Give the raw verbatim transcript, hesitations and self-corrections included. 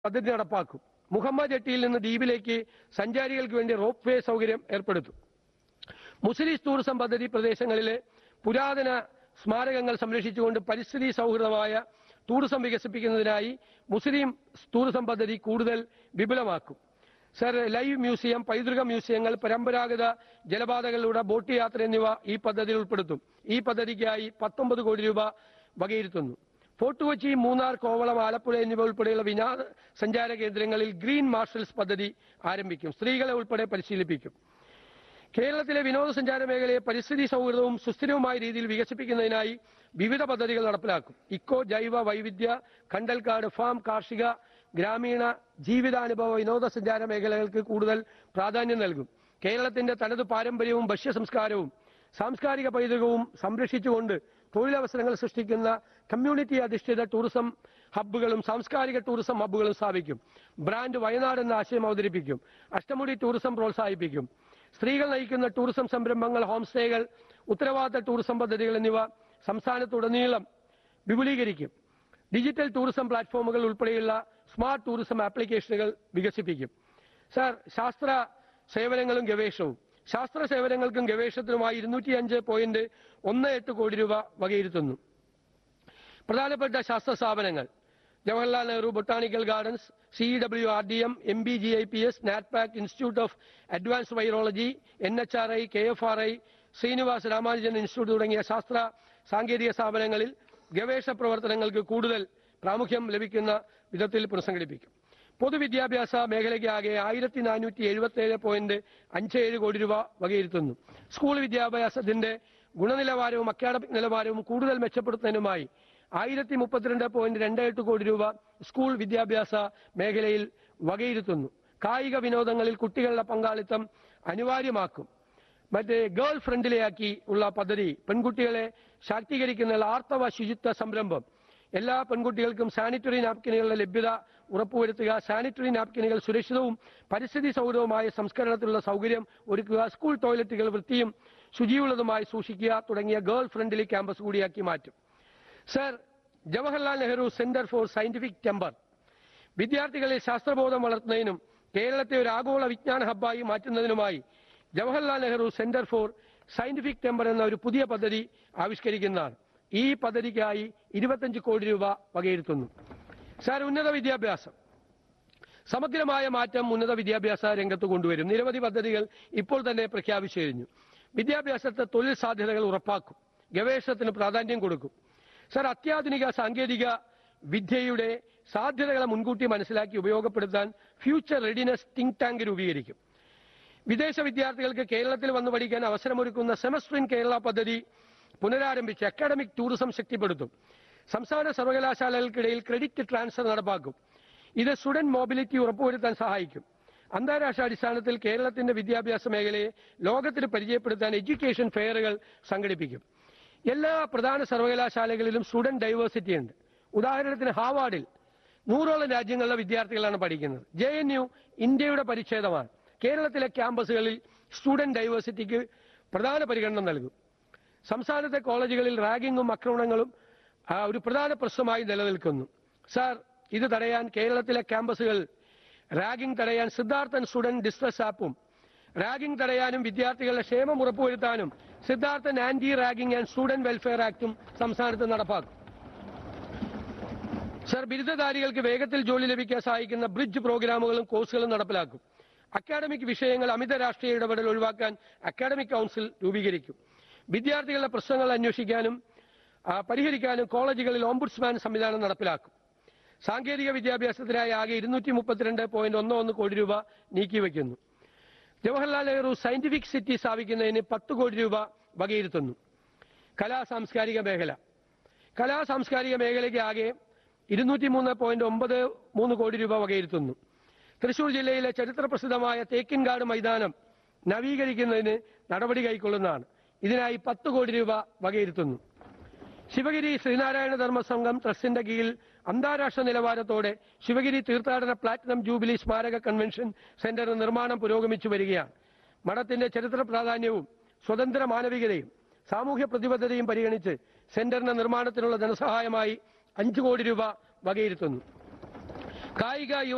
പദ്ധതി നടപ്പാക്കും. മുഹമ്മ ജെട്ടിയിൽ നിന്ന് ദ്വീപിലേക്ക് സഞ്ചാരികൾക്ക് വേണ്ടി റോപ്പ് വേ സൗകര്യം ഏർപ്പെടുത്തും. മുസ്ലിം ടൂറിസം പദ്ധതി പ്രദേശങ്ങളിലെ പുരാതന സ്മാരകങ്ങൾ സംരക്ഷിച്ചുകൊണ്ട് പരിസ്ഥിതി സൗഹൃദമായ ടൂറിസം വികസിപ്പിക്കുന്നതിനായി മുസ്ലിം ടൂറിസം പദ്ധതി കൂടുതൽ വിപുലമാക്കും. സർ, ലൈവ് മ്യൂസിയം, പൈതൃക മ്യൂസിയങ്ങൾ, പരമ്പരാഗത ജലപാതകളിലൂടെ ബോട്ട് യാത്ര എന്നിവ ഈ പദ്ധതിയിൽ ഉൾപ്പെടുത്തും. ഈ പദ്ധതിക്കായി പത്തൊമ്പത് കോടി രൂപ വകയിരുത്തുന്നു. ഫോർട്ട് കൊച്ചി, മൂന്നാർ, കോവളം, ആലപ്പുഴ എന്നിവ ഉൾപ്പെടെയുള്ള വിനോദസഞ്ചാര കേന്ദ്രങ്ങളിൽ ഗ്രീൻ മാർഷൽസ് പദ്ധതി ആരംഭിക്കും. സ്ത്രീകളെ ഉൾപ്പെടെ പരിശീലിപ്പിക്കും. കേരളത്തിലെ വിനോദസഞ്ചാര മേഖലയെ പരിസ്ഥിതി സൗഹൃദവും സുസ്ഥിരവുമായ രീതിയിൽ വികസിപ്പിക്കുന്നതിനായി വിവിധ പദ്ധതികൾ നടപ്പിലാക്കും. ഇക്കോ, ജൈവ വൈവിധ്യ, കണ്ടൽക്കാട്, ഫാം, കാർഷിക, ഗ്രാമീണ ജീവിതാനുഭവ വിനോദസഞ്ചാര മേഖലകൾക്ക് കൂടുതൽ പ്രാധാന്യം നൽകും. കേരളത്തിന്റെ തനത് പാരമ്പര്യവും ഭക്ഷ്യ സംസ്കാരവും സാംസ്കാരിക പൈതൃകവും സംരക്ഷിച്ചുകൊണ്ട് തൊഴിലവസരങ്ങൾ സൃഷ്ടിക്കുന്ന കമ്മ്യൂണിറ്റി അധിഷ്ഠിത ടൂറിസം ഹബ്ബുകളും സാംസ്കാരിക ടൂറിസം ഹബ്ബുകളും സ്ഥാപിക്കും. ബ്രാൻഡ് വയനാട് എന്ന ആശയം അവതരിപ്പിക്കും. അഷ്ടമുടി ടൂറിസം പ്രോത്സാഹിപ്പിക്കും. സ്ത്രീകൾ നയിക്കുന്ന ടൂറിസം സംരംഭങ്ങൾ, ഹോം സ്റ്റേകൾ, ഉത്തരവാദിത്ത ടൂറിസം പദ്ധതികൾ എന്നിവ സംസ്ഥാനത്തുടനീളം വിപുലീകരിക്കും. ഡിജിറ്റൽ ടൂറിസം പ്ലാറ്റ്ഫോമുകൾ ഉൾപ്പെടെയുള്ള സ്മാർട്ട് ടൂറിസം ആപ്ലിക്കേഷനുകൾ വികസിപ്പിക്കും. സാർ, ശാസ്ത്ര സേവനങ്ങളും ഗവേഷണവും. ശാസ്ത്ര സേവനങ്ങൾക്കും ഗവേഷണത്തിനുമായി ഇരുന്നൂറ്റി അഞ്ച് പോയിന്റ് ഒന്ന് എട്ട് കോടി രൂപ വകയിരുത്തുന്നു. പ്രധാനപ്പെട്ട ശാസ്ത്ര സ്ഥാപനങ്ങൾ: Jawaharlal Nehru botanical gardens, C W R D M, M B G I P S, NATPAC, institute of advanced virology, N H R I, K F R I, Srinivas Ramanujan institute തുടങ്ങിയ ശാസ്ത്ര സാങ്കേതിക സ്ഥാപനങ്ങളിൽ ഗവേഷണ പ്രവർത്തനങ്ങൾക്ക് കൂടുതൽ പ്രാമുഖ്യം ലഭിക്കുന്ന വിധത്തിൽ പുനഃസംഘടിപ്പിക്കും. പൊതുവിദ്യാഭ്യാസ മേഖലയ്ക്കാകെ ആയിരത്തി നാനൂറ്റി എഴുപത്തി ഏഴ് പോയിന്റ് അഞ്ച് ഏഴ് കോടി രൂപ വകയിരുത്തുന്നു. സ്കൂൾ വിദ്യാഭ്യാസത്തിന്റെ ഗുണനിലവാരവും അക്കാഡമിക് നിലവാരവും കൂടുതൽ മെച്ചപ്പെടുത്തുന്നതിനുമായി ആയിരത്തി മുപ്പത്തിരണ്ട് പോയിന്റ് രണ്ട് എട്ട് കോടി രൂപ സ്കൂൾ വിദ്യാഭ്യാസ മേഖലയിൽ വകയിരുത്തുന്നു. കായിക വിനോദങ്ങളിൽ കുട്ടികളുടെ പങ്കാളിത്തം അനിവാര്യമാക്കും. മറ്റേ ഗേൾ ഫ്രണ്ട്ലിയാക്കി ഉള്ള പദ്ധതി, പെൺകുട്ടികളെ ശാക്തീകരിക്കുന്ന ആർത്തവ ശുചിത്വ സംരംഭം, എല്ലാ പെൺകുട്ടികൾക്കും സാനിറ്ററി നാപ്കിനുകളുടെ ലഭ്യത ഉറപ്പുവരുത്തുക, സാനിറ്ററി നാപ്കിനുകൾ സുരക്ഷിതവും പരിസ്ഥിതി സൗഹൃദവുമായ സംസ്കരണത്തിലുള്ള സൗകര്യം ഒരുക്കുക, സ്കൂൾ ടോയ്ലറ്റുകൾ വൃത്തിയും ശുചിയുള്ളതുമായി സൂക്ഷിക്കുക തുടങ്ങിയ ഗേൾ ഫ്രണ്ട്ലി ക്യാമ്പസ് കൂടിയാക്കി മാറ്റും. Sir, Jawaharlal Nehru centre for scientific temper വിദ്യാർത്ഥികളിൽ ശാസ്ത്രബോധം വളർത്തുന്നതിനും കേരളത്തെ ഒരു ആഗോള വിജ്ഞാന ഹബ്ബായി മാറ്റുന്നതിനുമായി Jawaharlal Nehru centre for scientific temper എന്ന ഒരു പുതിയ പദ്ധതി ആവിഷ്കരിക്കുന്നതാണ്. ഈ പദ്ധതിക്കായി ഇരുപത്തഞ്ച് കോടി രൂപ വകയിരുത്തുന്നു. സാർ, ഉന്നത വിദ്യാഭ്യാസം. സമഗ്രമായ മാറ്റം ഉന്നത വിദ്യാഭ്യാസ രംഗത്ത് കൊണ്ടുവരും. നിരവധി പദ്ധതികൾ ഇപ്പോൾ തന്നെ പ്രഖ്യാപിച്ചു കഴിഞ്ഞു. വിദ്യാഭ്യാസത്തെ തൊഴിൽ സാധ്യതകൾ ഉറപ്പാക്കും. ഗവേഷണത്തിന് പ്രാധാന്യം കൊടുക്കും. സർ, അത്യാധുനിക സാങ്കേതിക വിദ്യയുടെ സാധ്യതകളെ മുൻകൂട്ടി മനസ്സിലാക്കി ഉപയോഗപ്പെടുത്താൻ ഫ്യൂച്ചർ റെഡിനെസ് തിങ്ക് ടാങ്ക് രൂപീകരിക്കും. വിദേശ വിദ്യാർത്ഥികൾക്ക് കേരളത്തിൽ വന്നു പഠിക്കാൻ അവസരമൊരുക്കുന്ന സെമസ്റ്റർ ഇൻ കേരള പദ്ധതി പുനരാരംഭിച്ച് അക്കാഡമിക് ടൂറിസം ശക്തിപ്പെടുത്തും. സംസ്ഥാന സർവകലാശാലകൾക്കിടയിൽ ക്രെഡിറ്റ് ട്രാൻസ്ഫർ നടപ്പാക്കും. ഇത് സ്റ്റുഡന്റ് മൊബിലിറ്റി ഉറപ്പുവരുത്താൻ സഹായിക്കും. അന്താരാഷ്ട്ര അടിസ്ഥാനത്തിൽ കേരളത്തിന്റെ വിദ്യാഭ്യാസ മേഖലയെ ലോകത്തിന് പരിചയപ്പെടുത്താൻ എഡ്യൂക്കേഷൻ ഫെയറുകൾ സംഘടിപ്പിക്കും. എല്ലാ പ്രധാന സർവകലാശാലകളിലും സ്റ്റുഡന്റ് ഡൈവേഴ്സിറ്റി ഉണ്ട്. ഉദാഹരണത്തിന് ഹാർവാർഡിൽ നൂറോളം രാജ്യങ്ങളിലെ വിദ്യാർത്ഥികളാണ് പഠിക്കുന്നത്. ജെ എൻ യു ഇന്ത്യയുടെ പരിച്ഛേദമാണ്. കേരളത്തിലെ ക്യാമ്പസുകളിൽ സ്റ്റുഡന്റ് ഡൈവേഴ്സിറ്റിക്ക് പ്രധാന പരിഗണന നൽകും. സംസ്ഥാനത്തെ കോളേജുകളിൽ റാഗിങ്ങും ആക്രമണങ്ങളും ഒരു പ്രധാന പ്രശ്നമായി നിലനിൽക്കുന്നു. സാർ, ഇത് തടയാൻ കേരളത്തിലെ ക്യാമ്പസുകൾ റാഗിംഗ് തടയാൻ സിദ്ധാർത്ഥൻ സ്റ്റുഡന്റ് ഡിസ്ട്രസ് ആപ്പും റാഗിംഗ് തടയാനും വിദ്യാർത്ഥികളുടെ ക്ഷേമം ഉറപ്പുവരുത്താനും Siddharthan anti ragging and student welfare ആക്ടും സംസ്ഥാനത്ത് നടപ്പാക്കും. സർ, ബിരുദധാരികൾക്ക് വേഗത്തിൽ ജോലി ലഭിക്കാൻ സഹായിക്കുന്ന ബ്രിഡ്ജ് പ്രോഗ്രാമുകളും കോഴ്സുകളും നടപ്പിലാക്കും. അക്കാഡമിക് വിഷയങ്ങൾ അമിത രാഷ്ട്രീയ ഇടപെടൽ ഒഴിവാക്കാൻ അക്കാഡമിക് കൗൺസിൽ രൂപീകരിക്കും. വിദ്യാർത്ഥികളുടെ പ്രശ്നങ്ങൾ അന്വേഷിക്കാനും പരിഹരിക്കാനും കോളേജുകളിൽ ഓംബുഡ്സ്മാൻ സംവിധാനം നടപ്പിലാക്കും. സാങ്കേതിക വിദ്യാഭ്യാസത്തിനായി ആകെ ഇരുന്നൂറ്റി മുപ്പത്തിരണ്ട് പോയിന്റ് ഒന്ന് ഒന്ന് കോടി രൂപ നീക്കിവെക്കുന്നു. ജവഹർലാൽ നെഹ്റു സയന്റിഫിക് സിറ്റി സ്ഥാപിക്കുന്നതിന് പത്ത് കോടി രൂപ വകയിരുത്തുന്നു. കലാ സാംസ്കാരിക മേഖല. കലാ സാംസ്കാരിക മേഖലയ്ക്ക് ആകെ ഇരുന്നൂറ്റി മൂന്ന് പോയിന്റ് ഒമ്പത് മൂന്ന് കോടി രൂപ വകയിരുത്തുന്നു. തൃശൂർ ജില്ലയിലെ ചരിത്ര പ്രസിദ്ധമായ തേക്കിൻകാട് മൈതാനം നവീകരിക്കുന്നതിന് നടപടി കൈക്കൊള്ളുന്നതാണ്. ഇതിനായി പത്ത് കോടി രൂപ വകയിരുത്തുന്നു. ശിവഗിരി ശ്രീനാരായണ ധർമ്മ സംഘം ട്രസ്റ്റിന്റെ കീഴിൽ അന്താരാഷ്ട്ര നിലവാരത്തോടെ ശിവഗിരി തീർത്ഥാടന പ്ലാറ്റിനം ജൂബിലി സ്മാരക കൺവെൻഷൻ സെന്റർ നിർമ്മാണം പുരോഗമിച്ചു വരികയാണ്. മഠത്തിന്റെ ചരിത്ര പ്രാധാന്യവും സ്വതന്ത്ര മാനവികതയും സാമൂഹ്യ പ്രതിബദ്ധതയും പരിഗണിച്ച് സെന്ററിന്റെ നിർമ്മാണത്തിനുള്ള ധനസഹായമായി അഞ്ചു കോടി രൂപ വകയിരുത്തുന്നു. കായിക